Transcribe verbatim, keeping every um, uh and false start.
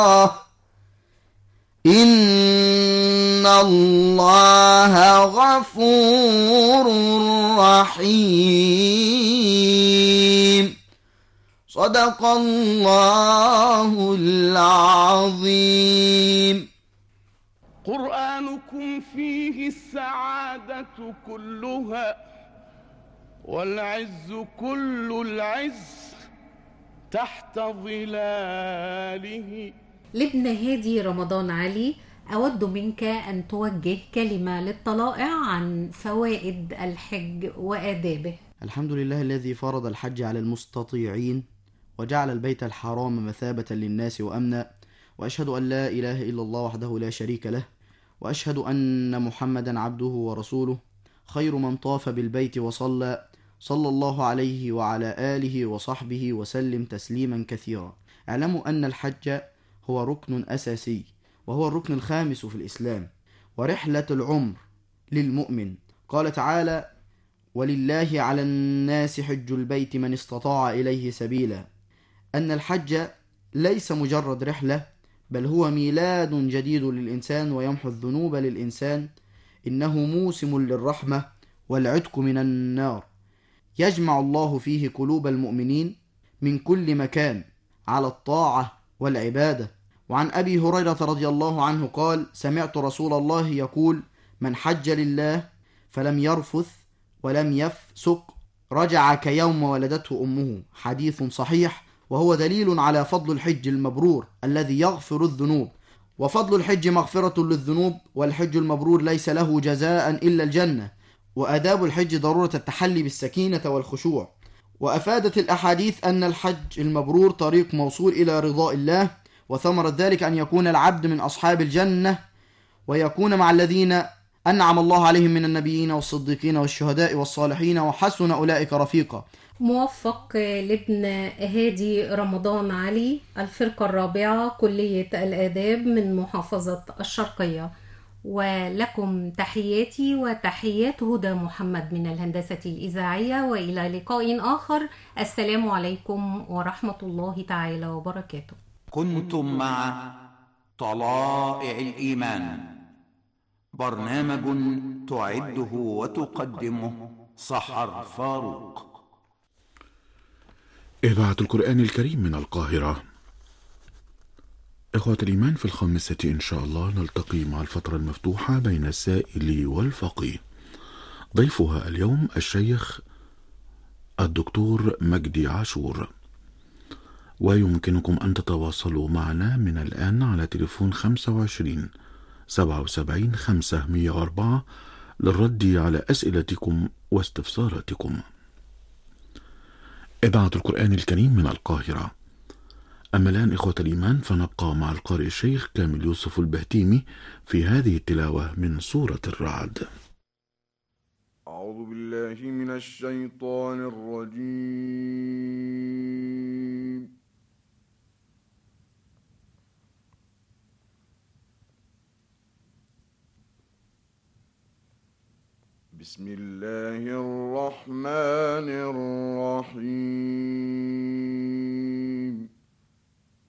إن الله غفور رحيم. صدق الله العظيم. قرآنكم فيه السعادة كلها والعز كل العز تحت ظلاله. لابن هادي رمضان علي، أود منك أن توجه كلمة للطلائع عن فوائد الحج وآدابه. الحمد لله الذي فرض الحج على المستطيعين وجعل البيت الحرام مثابة للناس وأمنا، وأشهد أن لا إله إلا الله وحده لا شريك له، وأشهد أن محمدا عبده ورسوله، خير من طاف بالبيت وصلى، صلى الله عليه وعلى آله وصحبه وسلم تسليما كثيرا. اعلموا أن الحج هو ركن أساسي، وهو الركن الخامس في الإسلام، ورحلة العمر للمؤمن. قال تعالى: ولله على الناس حج البيت من استطاع إليه سبيلا. أن الحج ليس مجرد رحلة، بل هو ميلاد جديد للإنسان ويمحو الذنوب للإنسان. إنه موسم للرحمة والعتق من النار، يجمع الله فيه قلوب المؤمنين من كل مكان على الطاعة والعبادة. وعن أبي هريرة رضي الله عنه قال: سمعت رسول الله يقول: من حج لله فلم يرفث ولم يفسق رجع كيوم ولدته أمه. حديث صحيح، وهو دليل على فضل الحج المبرور الذي يغفر الذنوب. وفضل الحج مغفرة للذنوب، والحج المبرور ليس له جزاء إلا الجنة. وآداب الحج ضرورة التحلي بالسكينة والخشوع. وأفادت الأحاديث أن الحج المبرور طريق موصول إلى رضاء الله، وثمرة ذلك أن يكون العبد من أصحاب الجنة، ويكون مع الذين أنعم الله عليهم من النبيين والصديقين والشهداء والصالحين، وحسن أولئك رفيقا. موفق لابن هادي رمضان علي، الفرقة الرابعة، كلية الآداب من محافظة الشرقية. ولكم تحياتي وتحيات هدى محمد من الهندسة الإذاعية، وإلى لقاء آخر. السلام عليكم ورحمة الله تعالى وبركاته. كنتم مع طلائع الإيمان، برنامج تعده وتقدمه سحر فاروق. إذاعة القرآن الكريم من القاهرة. إخوة الإيمان، في الخامسة إن شاء الله نلتقي مع الفترة المفتوحة بين السائل والفقيه. ضيفها اليوم الشيخ الدكتور مجدي عاشور، ويمكنكم أن تتواصلوا معنا من الآن على تليفون خمسة وعشرين سبعة وسبعين خمسمائة وأربعة للرد على أسئلتكم واستفساراتكم. إذاعة القرآن الكريم من القاهرة. أما الآن إخوة الإيمان فنبقى مع القارئ الشيخ كامل يوسف البهتيمي في هذه التلاوة من سورة الرعد. أعوذ بالله من الشيطان الرجيم. بسم الله الرحمن الرحيم.